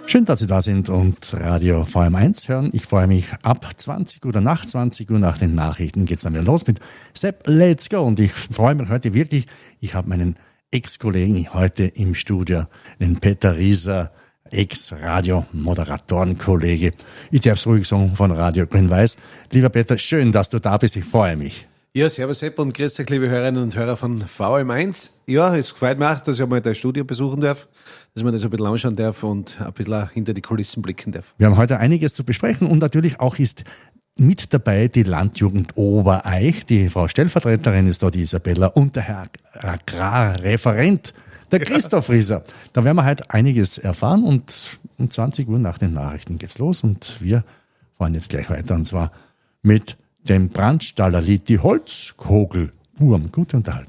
Schön, dass Sie da sind und Radio VM1 hören. Ich freue mich, ab 20 Uhr oder nach 20 Uhr nach den Nachrichten geht's dann wieder los mit Sepp Let's Go. Und ich freue mich heute wirklich, ich habe meinen Ex-Kollegen heute im Studio, den Peter Rieser, Ex-Radio-Moderatorenkollege. Ich darf es ruhig sagen, von Radio Grün-Weiß. Lieber Peter, schön, dass du da bist. Ich freue mich. Ja, servus Sepp und grüß euch, liebe Hörerinnen und Hörer von VM1. Ja, es freut mich auch, dass ich mal dein Studio besuchen darf, dass man das ein bisschen anschauen darf und ein bisschen hinter die Kulissen blicken darf. Wir haben heute einiges zu besprechen und natürlich auch ist mit dabei die Landjugend Obereich. Die Frau Stellvertreterin ist da, die Isabella, und der Herr Agrarreferent, der Christoph Rieser. Da werden wir heute einiges erfahren und um 20 Uhr nach den Nachrichten geht's los und wir fahren jetzt gleich weiter und zwar mit dem Brandstaller Lied Die Holzkogelwurm. Gute Unterhaltung.